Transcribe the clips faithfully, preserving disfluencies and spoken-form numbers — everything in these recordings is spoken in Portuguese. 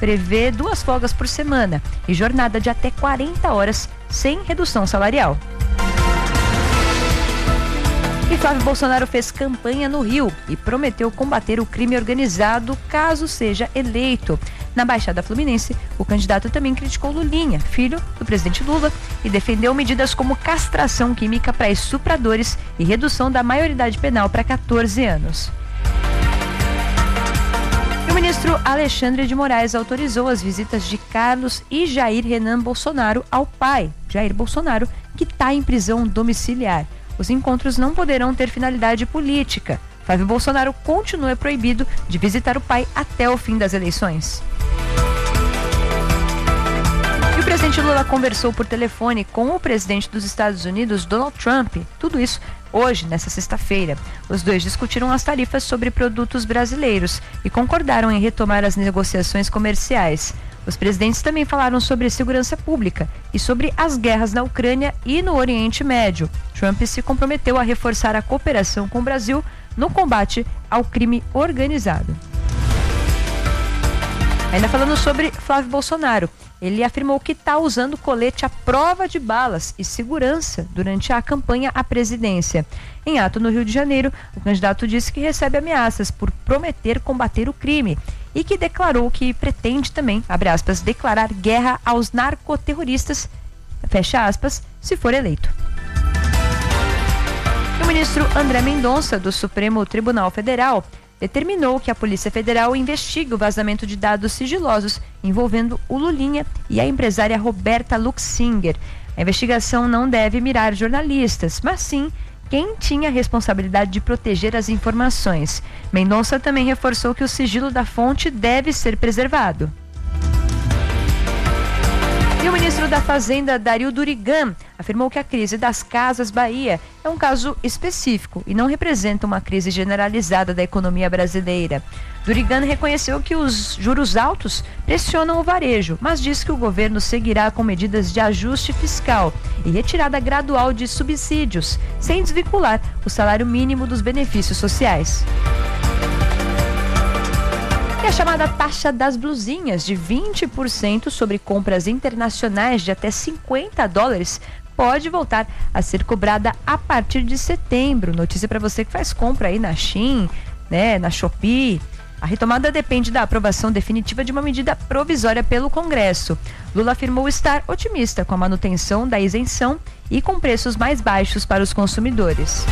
prevê duas folgas por semana e jornada de até quarenta horas sem redução salarial. E Flávio Bolsonaro fez campanha no Rio e prometeu combater o crime organizado caso seja eleito. Na Baixada Fluminense, o candidato também criticou Lulinha, filho do presidente Lula, e defendeu medidas como castração química para estupradores e redução da maioridade penal para catorze anos. O ministro Alexandre de Moraes autorizou as visitas de Carlos e Jair Renan Bolsonaro ao pai, Jair Bolsonaro, que está em prisão domiciliar. Os encontros não poderão ter finalidade política. Flávio Bolsonaro continua proibido de visitar o pai até o fim das eleições. E o presidente Lula conversou por telefone com o presidente dos Estados Unidos, Donald Trump. Tudo isso hoje, nessa sexta-feira. Os dois discutiram as tarifas sobre produtos brasileiros e concordaram em retomar as negociações comerciais. Os presidentes também falaram sobre segurança pública e sobre as guerras na Ucrânia e no Oriente Médio. Trump se comprometeu a reforçar a cooperação com o Brasil no combate ao crime organizado. Ainda falando sobre Flávio Bolsonaro, ele afirmou que está usando colete à prova de balas e segurança durante a campanha à presidência. Em ato no Rio de Janeiro, o candidato disse que recebe ameaças por prometer combater o crime e que declarou que pretende também, abre aspas, declarar guerra aos narcoterroristas, fecha aspas, se for eleito. E o ministro André Mendonça, do Supremo Tribunal Federal, determinou que a Polícia Federal investigue o vazamento de dados sigilosos envolvendo o Lulinha e a empresária Roberta Luxinger. A investigação não deve mirar jornalistas, mas sim quem tinha a responsabilidade de proteger as informações. Mendonça também reforçou que o sigilo da fonte deve ser preservado. E o ministro da Fazenda, Dario Durigan, afirmou que a crise das Casas Bahia é um caso específico e não representa uma crise generalizada da economia brasileira. Durigan reconheceu que os juros altos pressionam o varejo, mas diz que o governo seguirá com medidas de ajuste fiscal e retirada gradual de subsídios, sem desvincular o salário mínimo dos benefícios sociais. E a chamada taxa das blusinhas de vinte por cento sobre compras internacionais de até cinquenta dólares pode voltar a ser cobrada a partir de setembro. Notícia para você que faz compra aí na Shein, né, na Shopee. A retomada depende da aprovação definitiva de uma medida provisória pelo Congresso. Lula afirmou estar otimista com a manutenção da isenção e com preços mais baixos para os consumidores.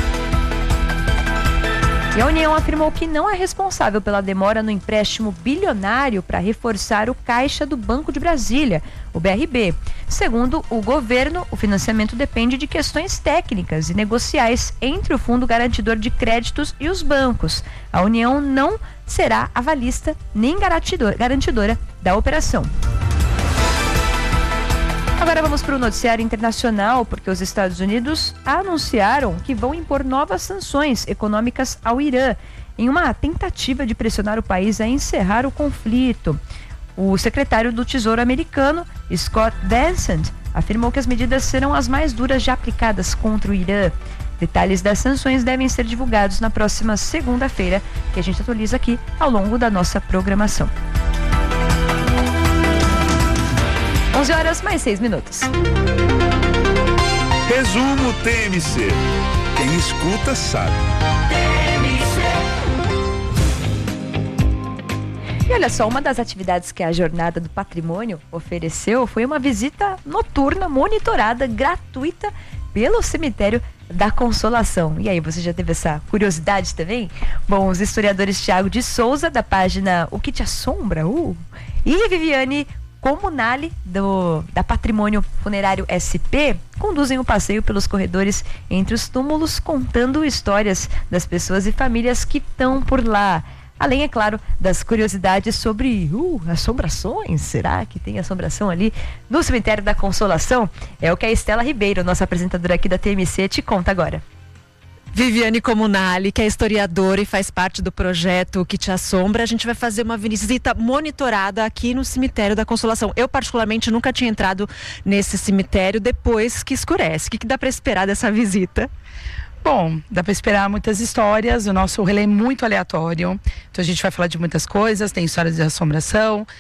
E a União afirmou que não é responsável pela demora no empréstimo bilionário para reforçar o caixa do Banco de Brasília, o B R B. Segundo o governo, o financiamento depende de questões técnicas e negociais entre o Fundo Garantidor de Créditos e os bancos. A União não será avalista nem garantidora da operação. Agora vamos para o noticiário internacional, porque os Estados Unidos anunciaram que vão impor novas sanções econômicas ao Irã, em uma tentativa de pressionar o país a encerrar o conflito. O secretário do Tesouro americano, Scott Bessent, afirmou que as medidas serão as mais duras já aplicadas contra o Irã. Detalhes das sanções devem ser divulgados na próxima segunda-feira, que a gente atualiza aqui ao longo da nossa programação. onze horas mais seis minutos. Resumo T M C. Quem escuta sabe. E olha só, uma das atividades que a Jornada do Patrimônio ofereceu foi uma visita noturna monitorada gratuita pelo cemitério da Consolação. E aí, você já teve essa curiosidade também? Bom, os historiadores Thiago de Souza, da página O Que Te Assombra, uh, e Viviane Comunale, do, da Patrimônio Funerário S P, conduzem o passeio pelos corredores entre os túmulos, contando histórias das pessoas e famílias que estão por lá. Além, é claro, das curiosidades sobre uh, assombrações. Será que tem assombração ali no cemitério da Consolação? É o que a Estela Ribeiro, nossa apresentadora aqui da T M C, te conta agora. Viviane Comunale, que é historiadora e faz parte do projeto Que Te Assombra, a gente vai fazer uma visita monitorada aqui no cemitério da Consolação. Eu, particularmente, nunca tinha entrado nesse cemitério depois que escurece. O que, que dá para esperar dessa visita? Bom, dá para esperar muitas histórias. O nosso relé é muito aleatório, então a gente vai falar de muitas coisas. Tem histórias de assombração,